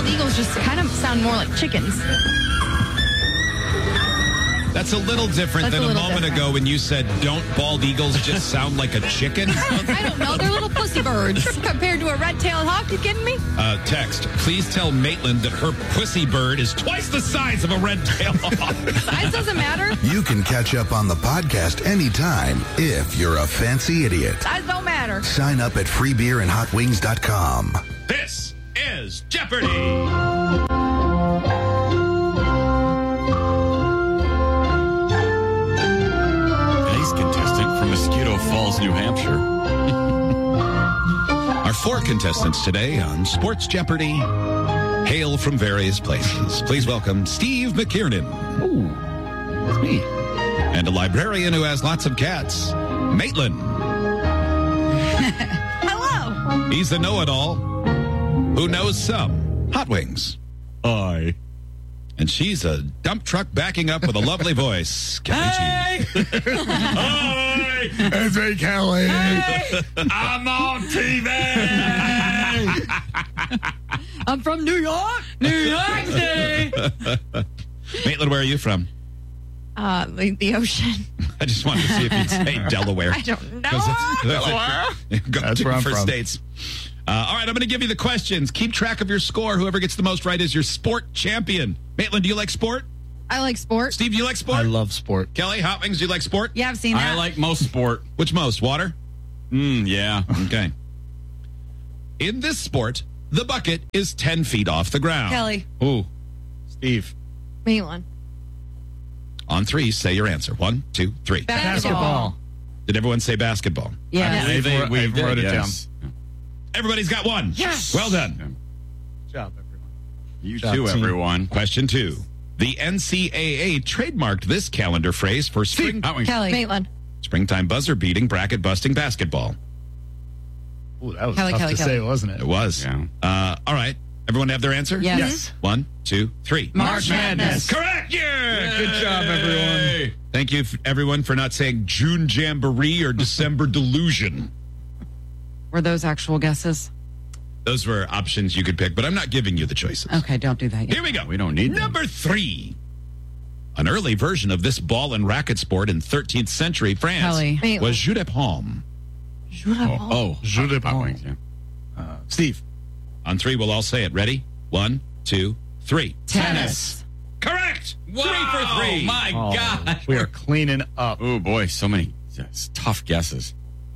bald eagles just kind of sound more like chickens. That's a little different That's than a a little moment different. ago when you said, don't bald eagles just sound like a chicken? I don't know. They're little pussy birds compared to a red-tailed hawk. You kidding me? Text, please tell Maitland that her pussy bird is twice the size of a red-tailed hawk. Size doesn't matter. You can catch up on the podcast anytime if you're a fancy idiot. Size don't matter. Sign up at freebeerandhotwings.com. This is Jeopardy! Today's contestant from Mosquito Falls, New Hampshire. Our 4 contestants today on Sports Jeopardy hail from various places. Please welcome Steve McKiernan. Oh, that's me. And a librarian who has lots of cats, Maitland. Hello. He's the know-it-all who knows some hot wings. Hi. And she's a dump truck backing up with a lovely voice, Kelly G. Hi. It's me, Kelly. I'm on TV. I'm from New York. New York City. Maitland, where are you from? The ocean. I just wanted to see if you'd say Delaware. I don't know. That's where I'm from. States. All right, I'm going to give you the questions. Keep track of your score. Whoever gets the most right is your sport champion. Maitland, do you like sport? I like sport. Steve, do you like sport? I love sport. Kelly, hot wings, do you like sport? Yeah, I've seen that. I like most sport. Which most? Water? Yeah. Okay. In this sport, the bucket is 10 feet off the ground. Kelly. Ooh, Steve. Maitland. On 3, say your answer. 1, 2, 3. Basketball. Did everyone say basketball? Yeah. I wrote it down. Everybody's got one. Yes. Well done. Good job, everyone. You Job, too, team. everyone. Question 2. The NCAA trademarked this calendar phrase for Hot wings. Kelly. Maitland. springtime buzzer beating, bracket busting basketball. Ooh, that was Kelly, tough Kelly, to Kelly. say, wasn't it? It was. Yeah. All right. Everyone have their answer? Yes. Yes. 1, 2, 3. March Madness. Correct. Yeah. Good job, everyone. Thank you, everyone, for not saying June Jamboree or December Delusion. Were those actual guesses? Those were options you could pick, but I'm not giving you the choices. Okay, don't do that yet. Here we go. We don't need them. Number 3. An early version of this ball and racket sport in 13th century France Kelly. was jeu de paume. Jeu de Hot paume. wings, yeah. Steve. On 3, we'll all say it. Ready? 1, 2, 3. Tennis. Correct. 3 for 3. My Oh, God. we are cleaning up. Oh, boy. So many tough guesses.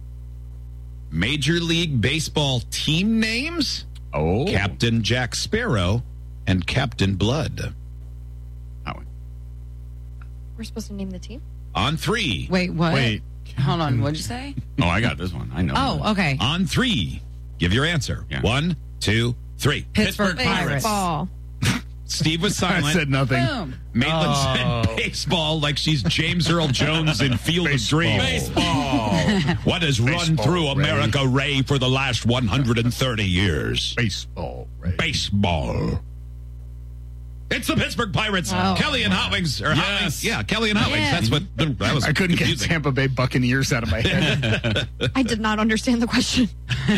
Major League Baseball team names? Oh. Captain Jack Sparrow and Captain Blood. Hot one. We're supposed to name the team? On 3. Wait, what? Wait. Hold on. What'd you say? Oh, I got this one. I know. Oh, okay. On 3. Give your answer. Yeah. 1, 2, 3. Pittsburgh Pirates. Baseball. Steve was I silent. said nothing. Boom. Maitland Oh. said baseball like she's James Earl Jones in Field of Dreams. Baseball. What has run Baseball, through Ray. America, Ray, for the last 130 years? Baseball, Ray. Baseball. It's the Pittsburgh Pirates. Oh. Kelly and Hot Wings. Or Hot Yes. Wings. Yeah, Kelly and Hot Wings. Yeah. That's what that was. I couldn't get confusing. Tampa Bay Buccaneers out of my head. I did not understand the question.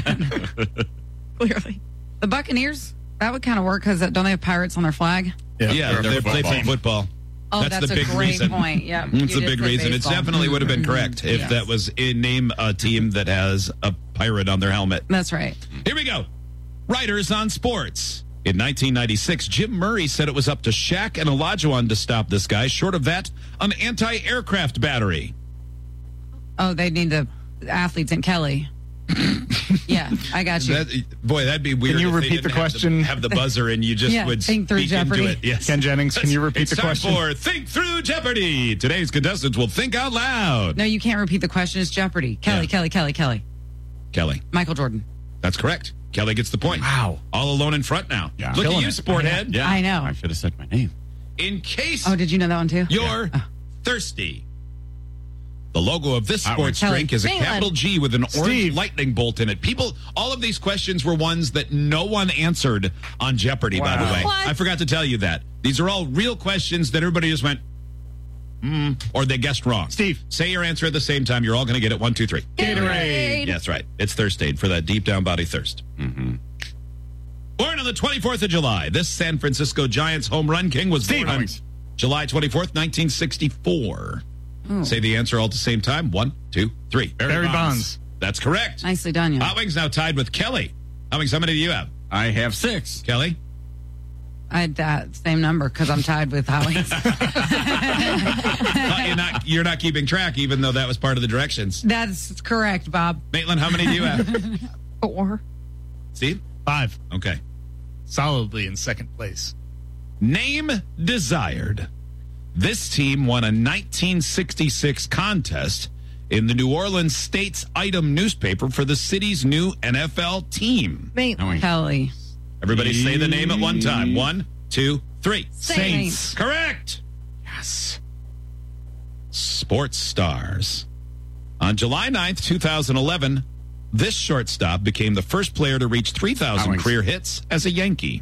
Clearly. The Buccaneers? That would kind of work because don't they have pirates on their flag? Yeah, they play football. Oh, that's the a big great reason. point. Yeah, It's a big reason. It definitely would have been correct if Yes. that was name a team that has a pirate on their helmet. That's right. Here we go. Writers on sports. In 1996, Jim Murray said it was up to Shaq and Olajuwon to stop this guy. Short of that, an anti-aircraft battery. Oh, they need the athletes in Kelly. Yeah, I got you. That'd be weird. Can you if they repeat the didn't have question? Have the buzzer and you just Yeah, would think through speak into Jeopardy. it. Yes. Ken Jennings, can you repeat It's the time question? for Think Through Jeopardy. Today's contestants will think out loud. No, you can't repeat the question. It's Jeopardy. Kelly, Yeah. Kelly. Kelly, Michael Jordan. that's correct. Kelly gets the point. Wow. All alone in front now. Yeah. Look at Killing you, it. sporthead. Yeah. I know. I should have said my name. In case Oh, did you know that one too? you're thirsty. The logo of this sports Kelly. drink is a Maitland. capital G with an orange Steve. lightning bolt in it. All of these questions were ones that no one answered on Jeopardy, by the Wow. way. What? I forgot to tell you that. These are all real questions that everybody just went, or they guessed wrong. Steve. Say your answer at the same time. You're all going to get it. 1, 2, 3. Gatorade. Yeah, that's right. It's thirst aid for that deep down body thirst. Born on the 24th of July, this San Francisco Giants home run king was born on July 24th, 1964. Say the answer all at the same time. 1, 2, 3. Barry Bonds. That's correct. Nicely done, you. Hot Wings now tied with Kelly. Hot Wings, how many do you have? I have 6. Kelly? I had that same number because I'm tied with Hollings. You're not keeping track, even though that was part of the directions. That's correct, Bob. Maitland, how many do you have? 4. Steve? 5. Okay. Solidly in second place. Name desired. This team won a 1966 contest in the New Orleans State's Item newspaper for the city's new NFL team. Maitland. Kelly. Everybody say the name at one time. 1, 2, 3. Saints. Correct. Yes. Sports stars. On July 9th, 2011, this shortstop became the first player to reach 3,000 career hits as a Yankee.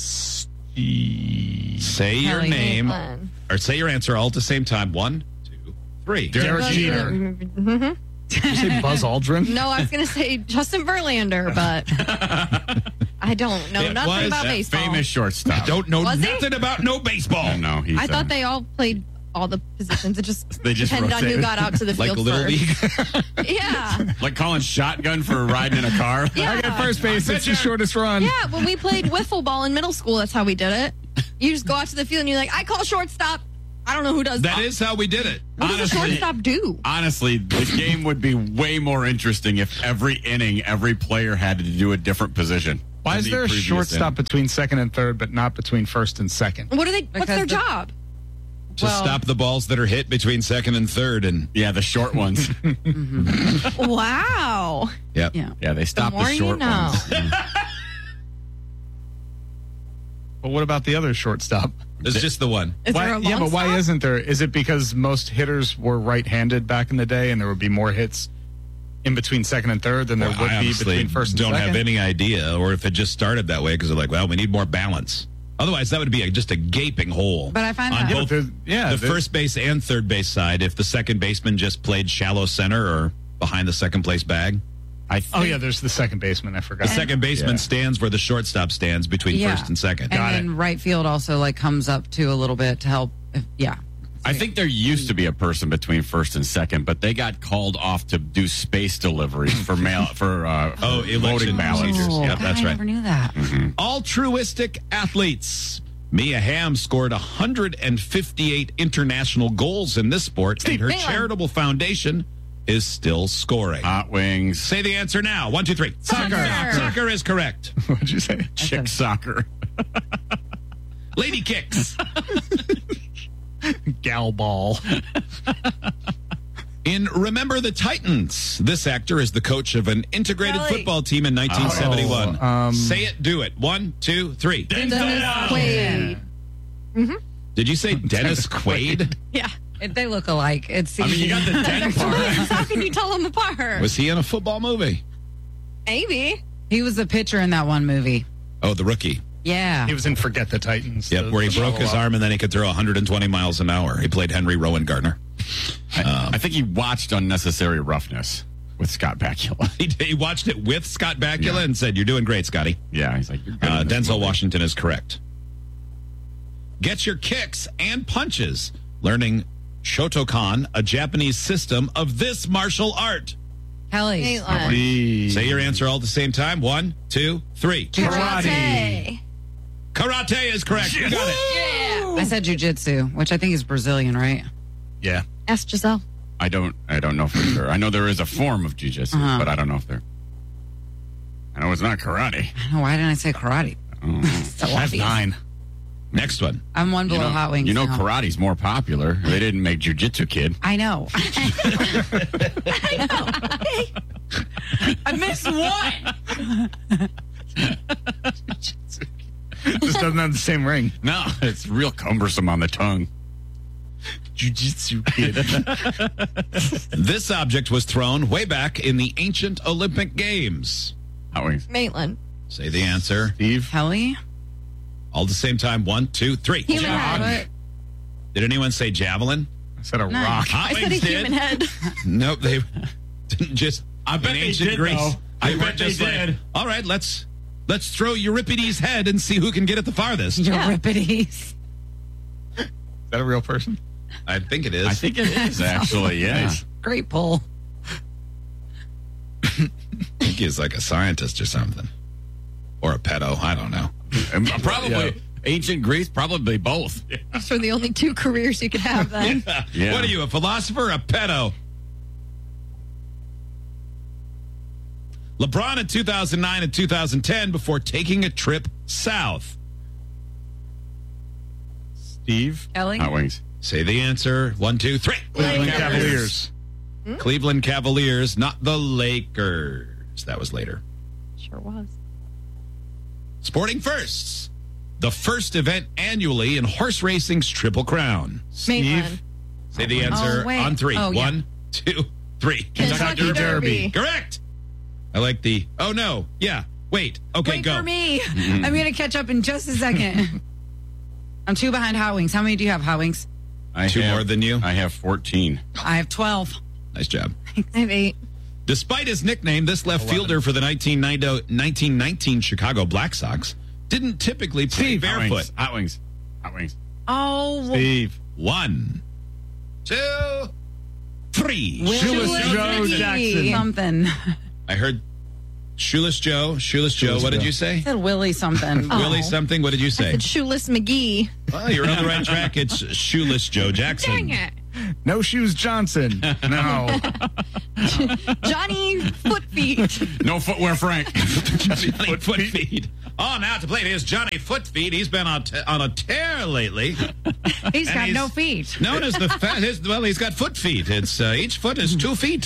Say your Kelly. name, Maitland. or say your answer all at the same time. 1, 2, 3. Derek Jeter. Mm-hmm. Did you say Buzz Aldrin? No, I was going to say Justin Verlander, but I don't know It nothing was about that baseball. Famous shortstop. Don't know Was he? nothing about no baseball. No, he's I thought they all played all the positions. It just They just depended on who rotated. got out to the Like field Little first. League. Yeah. like calling shotgun for riding in a car. Yeah. I got first base. It's the shortest run. Yeah, when we played wiffle ball in middle school, that's how we did it. You just go out to the field and you're like, I call shortstop. I don't know who does That is how we did it. What does a shortstop do? Honestly, the game would be way more interesting if every inning, every player had to do a different position. Why is than there the a previous shortstop inning. between second and third, but not between first and second? What are they? What's Because their the- job? To Well- stop the balls that are hit between second and third. And Yeah, the short ones. Wow. yep. Yeah. Yeah, they stopped more the you short know. ones. But what about the other shortstop? There's just the one. Is there a long but why stop? isn't there? Is it because most hitters were right-handed back in the day, and there would be more hits in between second and third than there Well, would I be honestly between first and don't second? have any idea, or if it just started that way because they're like, well, we need more balance. Otherwise, that would be just a gaping hole. But I find on that- both the first base and third base side. If the second baseman just played shallow center or behind the second place bag, Oh, yeah, there's the second baseman. I forgot. the second baseman stands where the shortstop stands between first and second. And then right field also like comes up too a little bit to help. I think there used to be a person between first and second, but they got called off to do space deliveries for election voting ballots. procedures. Oh, Yep, that's I right. never knew that. Altruistic athletes. Mia Hamm scored 158 international goals in this sport, and her Maitland. charitable foundation is still scoring. Hot wings. Say the answer now. 1, 2, 3. Soccer. Soccer is correct. What'd you say? Chick soccer. Lady kicks. Gal ball. In Remember the Titans, this actor is the coach of an integrated Kelly. football team in 1971. Oh, Say it, do it. 1, 2, 3. Dennis Quaid. Did you say Dennis Quaid? Yeah. They look alike. It's I mean, you got the den part. How can you tell them apart? Was he in a football movie? Maybe. he was a pitcher in that one movie. Oh, The Rookie. Yeah. He was in Forget the Titans. Yep, where he broke his follow-up. arm and then he could throw 120 miles an hour. He played Henry Rowan Gardner. I think he watched Unnecessary Roughness with Scott Bakula. He watched it with Scott Bakula Yeah. and said, "You're doing great, Scotty." Yeah, he's like, you're good in this Denzel movie. Washington is correct. Get your kicks and punches. Learning Shotokan, a Japanese system of this martial art. Kelly. Maitland. Say your answer all at the same time. 1, 2, 3. Karate. Karate is correct. You got it. Yeah. I said jujitsu, which I think is Brazilian, right? Yeah. Ask Giselle. I don't know for sure. I know there is a form of jiu-jitsu, but I don't know if there. I know it's not karate. I don't know. Why didn't I say karate? So That's obvious. 9. Next one. I'm one below Hot Wings. You know now. karate's more popular. They didn't make jiu-jitsu, kid. I know. I missed one. Just doesn't have the same ring. No, it's real cumbersome on the tongue. Jiu-jitsu kid. This object was thrown way back in the ancient Olympic Games. Hot wings. Maitland. Say the answer. Steve. Kelly. All at the same time. 1, 2, 3. Human head. Did anyone say javelin? I said a No. rock. Hot I said a Wings did. human head. Nope, they didn't just. I bet in they ancient did, Greece. though. I They bet weren't they just like, did. all right, let's Let's throw Euripides' head and see who can get it the farthest. Euripides. Is that a real person? I think it is. I think it is, actually, yeah. Great pull. I think he's like a scientist or something. Or a pedo. I don't know. And probably ancient Greece, probably both. Those are the only two careers you could have then. Yeah. What are you, a philosopher or a pedo? LeBron in 2009 and 2010 before taking a trip south. Steve? Kelly? Hot Wings. Say the answer. 1, 2, 3. Cleveland Lakers. Cavaliers. Cleveland Cavaliers, not the Lakers. That was later. Sure was. Sporting firsts. The first event annually in horse racing's Triple Crown. Maitland. Say the answer wait. on 3. Oh, yeah. 1, 2, 3. Kentucky Derby. Correct. I like the, oh no, yeah, wait, okay, Wait go. for me. I'm going to catch up in just a second. I'm 2 behind Hot Wings. How many do you have, Hot Wings? I Two have- more than you? I have 14. I have 12. Nice job. I have 8. Despite his nickname, this left fielder for the 1919 Chicago Black Sox didn't typically play barefoot. Hot Wings. Hot Wings. Oh, Steve. 1, 2, 3. Shoeless Joe Jackson. something. I heard Shoeless Joe. Shoeless Joe. What did you say? Said Willie something. Willie something. What did you say? It's Shoeless McGee. Well, you're on the right track. It's Shoeless Joe Jackson. Dang it. No Shoes Johnson. No. Johnny Footfeet. No footwear, Frank. Johnny Footfeet. Oh, now to play. Here's Johnny Footfeet. He's been on a tear lately. He's got he's no feet. Known as the well, he's got foot feet. It's each foot is 2 feet.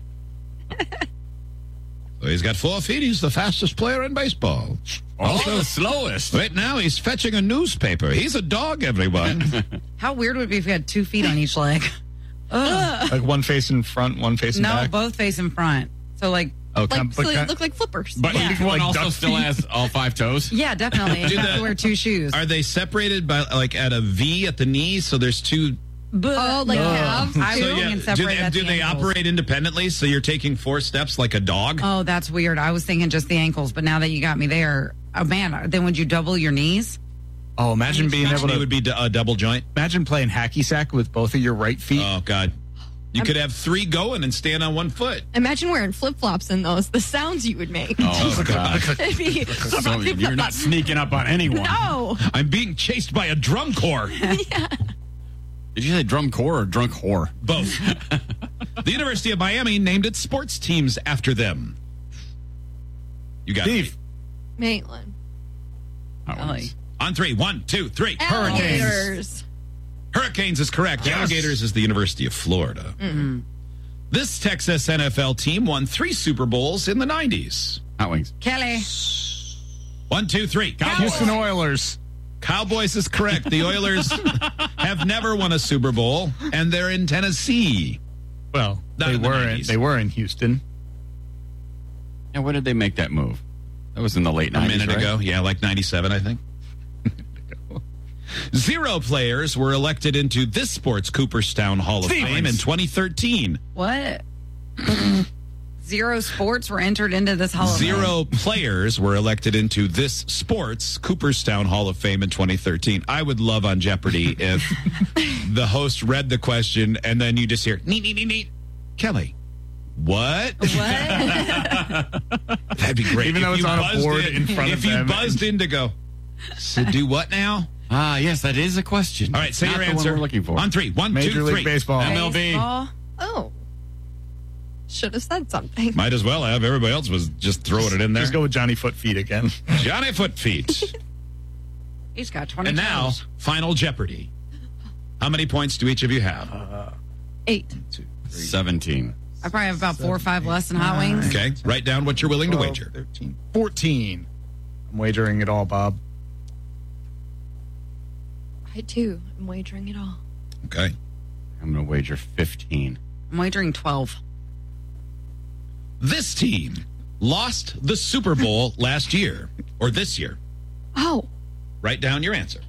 So he's got 4 feet. He's the fastest player in baseball. Also the slowest. Right now, he's fetching a newspaper. He's a dog, everyone. How weird would it be if we had 2 feet on each leg? Ugh. Like one face in front, one face in No, back. both face in front. So, like, Oh, Like, so they look like flippers. But Yeah. each one Like also duck still feet. has all 5 toes. yeah, definitely. You have to wear 2 shoes. Are they separated by like at a V at the knees? So there's 2. Oh, like calves? I So was thinking do separate at do the they ankles. operate independently? So you're taking 4 steps like a dog? Oh, that's weird. I was thinking just the ankles, but now that you got me there, oh man, then would you double your knees? Oh, imagine being able It to. would be a double joint. Imagine playing hacky sack with both of your right feet. Oh God, you could have 3 going and stand on 1 foot. Imagine wearing flip-flops in those. The sounds you would make. Oh, God. It'd be So you're not sneaking up on anyone. No. I'm being chased by a drum corps. Did you say drum core or drunk whore? Both. The University of Miami named its sports teams after them. You got Steve. Maitland. Hot Ellie. Wings. On 3. 1, 2, 3. Alligators. Hurricanes is correct. The Alligators is the University of Florida. This Texas NFL team won 3 Super Bowls in the 90s. Hot Wings. Kelly. 1, 2, 3. Houston Oilers. Cowboys is correct. The Oilers have never won a Super Bowl, and they're in Tennessee. Well, Not they in the were 90s. they were in Houston. And when did they make that move? That was in the late 90s, A minute right? ago. Yeah, like 97, I think. 0 players were elected into this sports Cooperstown Hall of Fame in 2013. What? 0 sports were entered into this Hall of Fame. 0 players were elected into this sports Cooperstown Hall of Fame in 2013. I would love on Jeopardy if the host read the question and then you just hear, neat, neat, neat, neat. Kelly, what? What? That'd be great. Even though If it's you on a buzzed board in front if of you them. buzzed in to go, so do what now? Ah, yes, that is a question. All right, say Not your the one answer. we're looking for. On 3. 1, Major 2, League 3. Baseball. MLB. Baseball. Oh. Should have said something. Might as well have. Everybody else was just throwing it in there. Just go with Johnny Footfeet again. Johnny Footfeet. He's got 20 And now, toes. Final Jeopardy. How many points do each of you have? 8. 17. I probably have about 4 or 5 less than Hot Wings. Okay, write down what you're willing to wager. 13, 14. I'm wagering it all, Bob. I too am wagering it all. Okay. I'm going to wager 15. I'm wagering 12. This team lost the Super Bowl last year, or this year. Oh. Write down your answer.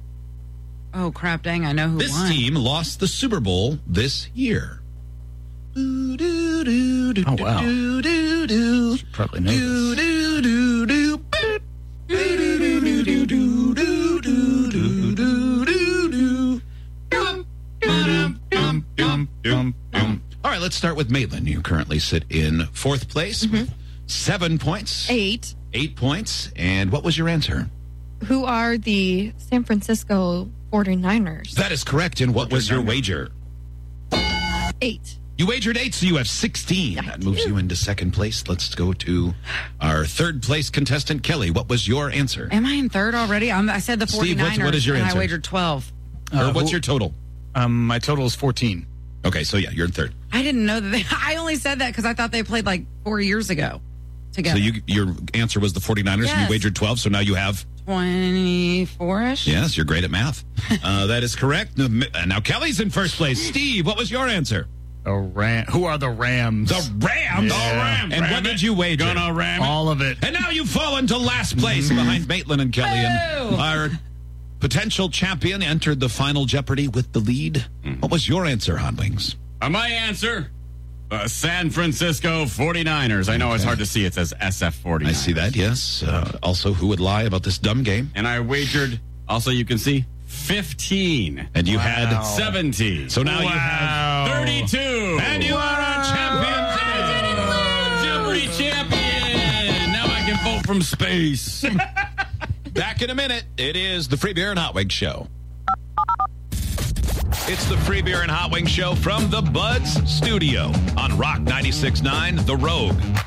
Oh, crap, dang, I know who This won. team lost the Super Bowl this year. Oh, wow. Should probably know this. All right, let's start with Maitland. You currently sit in fourth place with 7 points. 8. 8 points. And what was your answer? Who are the San Francisco 49ers? That is correct. And what was your wager? 8. You wagered 8, so you have 16. That moves you into second place. Let's go to our third place contestant, Kelly. What was your answer? Am I in third already? I said the 49ers. Steve, what is your and answer? I wagered 12. Or what's your total? My total is 14. Okay, so yeah, you're in third. I didn't know that. I only said that because I thought they played like 4 years ago together. So your answer was the 49ers, and you Yes. wagered 12, so now you have... 24-ish? Yes, you're great at math. That is correct. Now Kelly's in first place. Steve, what was your answer? Who are the Rams? The Rams. Yeah. And what did you wager? Gonna ram it. All of it. And now you fall into last place behind Maitland and Kelly. And our potential champion entered the final Jeopardy with the lead. What was your answer, Hot Wings? My answer, San Francisco 49ers. I know it's hard to see. It says SF 49ers. I see that, yes. Also, who would lie about this dumb game? And I wagered, also you can see, 15. And you had 17. So now you have 32. And you are a champion. Jeopardy champion. Now I can vote from space. Back in a minute. It is the Free Beer and Hot Wings Show. It's the Free Beer and Hot Wings Show from the Buds Studio on Rock 96.9 The Rogue.